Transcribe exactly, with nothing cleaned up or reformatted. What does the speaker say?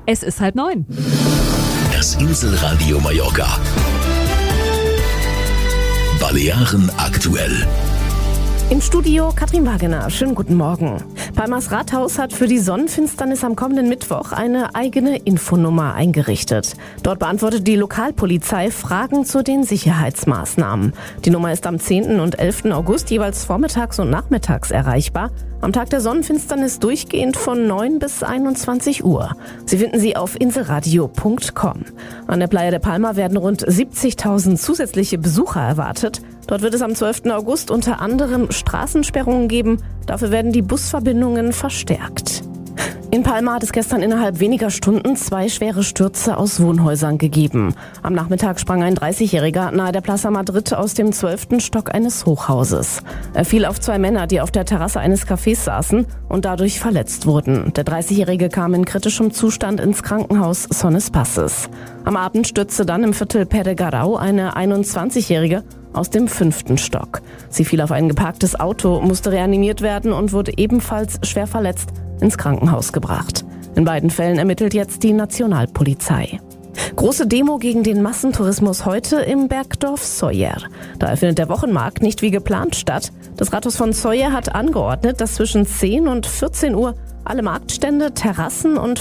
Es ist halb neun. Das Inselradio Mallorca. Balearen aktuell. Im Studio Katrin Wagener. Schönen guten Morgen. Palmas Rathaus hat für die Sonnenfinsternis am kommenden Mittwoch eine eigene Infonummer eingerichtet. Dort beantwortet die Lokalpolizei Fragen zu den Sicherheitsmaßnahmen. Die Nummer ist am zehnten und elften August jeweils vormittags und nachmittags erreichbar. Am Tag der Sonnenfinsternis durchgehend von neun bis einundzwanzig Uhr. Sie finden sie auf inselradio punkt com. An der Playa de Palma werden rund siebzigtausend zusätzliche Besucher erwartet. Dort wird es am zwölften August unter anderem Straßensperrungen geben. Dafür werden die Busverbindungen verstärkt. In Palma hat es gestern innerhalb weniger Stunden zwei schwere Stürze aus Wohnhäusern gegeben. Am Nachmittag sprang ein dreißigjähriger nahe der Plaza Madrid aus dem zwölften Stock eines Hochhauses. Er fiel auf zwei Männer, die auf der Terrasse eines Cafés saßen und dadurch verletzt wurden. Der dreißigjährige kam in kritischem Zustand ins Krankenhaus Son Espaces. Am Abend stürzte dann im Viertel Peregarau eine einundzwanzigjährige aus dem fünften Stock. Sie fiel auf ein geparktes Auto, musste reanimiert werden und wurde ebenfalls schwer verletzt ins Krankenhaus gebracht. In beiden Fällen ermittelt jetzt die Nationalpolizei. Große Demo gegen den Massentourismus heute im Bergdorf Sóller. Da findet der Wochenmarkt nicht wie geplant statt. Das Rathaus von Sóller hat angeordnet, dass zwischen zehn und vierzehn Uhr alle Marktstände, Terrassen und